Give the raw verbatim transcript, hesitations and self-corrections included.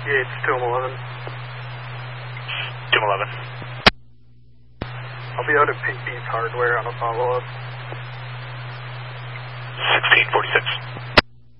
Yeah, it's two eleven. two eleven. I'll be out at Pink Beats Hardware on a follow-up. sixteen forty-six.